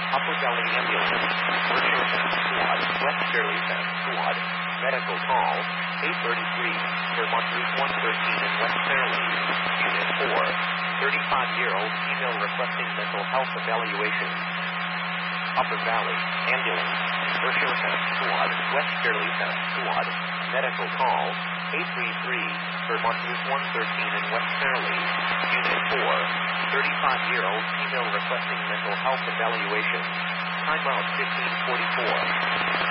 Upper Valley Ambulance, Mershon Squad, West Fairleigh Squad, medical call, 833, Vermont Route 113 in West Fairleigh, Unit 4, 35-year-old female requesting mental health evaluation. Upper Valley Ambulance, Mershon Squad, West Fairleigh Squad, medical call, 833, Vermont Route 113 in West Fairleigh, Unit 4, 35-year-old female requesting mental health evaluation. Timeout 1544.